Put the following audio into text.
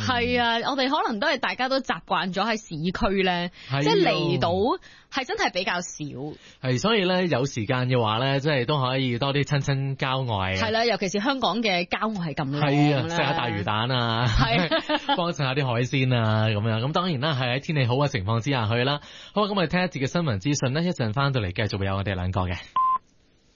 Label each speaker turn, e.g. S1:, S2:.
S1: 係啊，我哋可能都係大家都習慣咗喺市區咧，即係離島係真係比較少。
S2: 係，所以咧有時間嘅話咧，即係都可以多啲親郊外。
S1: 係啦，尤其是香港嘅郊外係咁靚。
S2: 係啊，食下大魚蛋啊，係幫襯下啲海鮮啊咁樣。咁當然啦，係喺天氣好嘅情況之下去啦。好，咁我哋聽一節嘅新聞資訊咧，一陣翻到嚟繼續會有我哋兩個嘅。